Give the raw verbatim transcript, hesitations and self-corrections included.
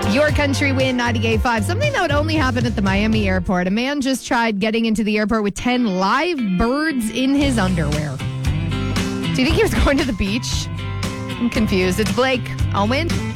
Your country win ninety-eight point five. Something that would only happen at the Miami airport. A man just tried getting into the airport with ten live birds in his underwear. Do you think he was going to the beach? I'm confused. It's Blake. I'll win.